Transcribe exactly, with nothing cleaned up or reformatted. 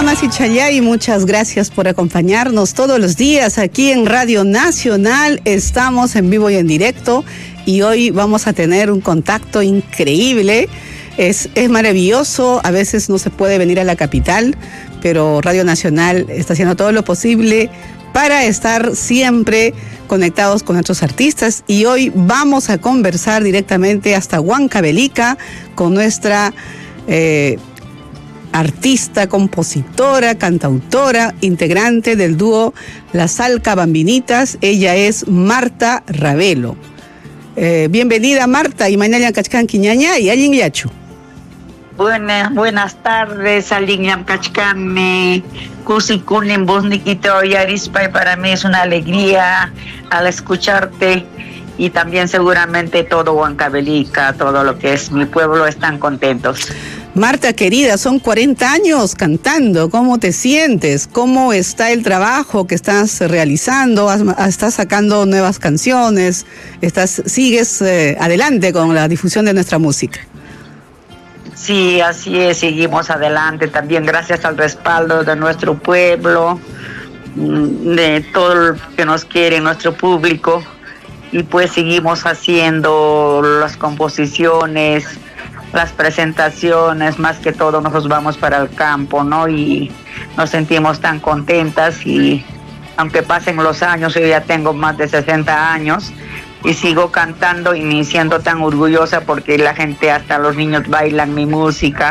damas y chayay, muchas gracias por acompañarnos todos los días aquí en Radio Nacional. Estamos en vivo y en directo y hoy vamos a tener un contacto increíble. Es, es maravilloso, a veces no se puede venir a la capital, pero Radio Nacional está haciendo todo lo posible para estar siempre conectados con nuestros artistas, y hoy vamos a conversar directamente hasta Huancavelica con nuestra eh, artista, compositora, cantautora, integrante del dúo Las Salca Bambinitas. Ella es Marta Ravelo. Eh, bienvenida, Marta, y mañana Cachcán Quiñaña y Allin Yachu. Buenas, buenas tardes, Alignam Cachcame, Cusikunin, Bosniquito y Arispa, y para mí es una alegría al escucharte, y también seguramente todo Huancavelica, todo lo que es mi pueblo, están contentos. Marta, querida, son cuarenta años cantando. ¿Cómo te sientes? ¿Cómo está el trabajo que estás realizando? ¿Estás sacando nuevas canciones? ¿Estás, sigues eh, adelante con la difusión de nuestra música? Sí, así es, seguimos adelante también gracias al respaldo de nuestro pueblo, de todo lo que nos quiere nuestro público, y pues seguimos haciendo las composiciones, las presentaciones. Más que todo nosotros vamos para el campo, ¿no? Y nos sentimos tan contentas, y aunque pasen los años, yo ya tengo más de sesenta años y sigo cantando y me siento tan orgullosa porque la gente, hasta los niños, bailan mi música.